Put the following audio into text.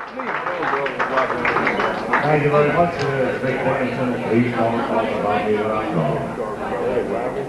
Thank you very much. Big Bennington, please don't talk about me when I'm gone.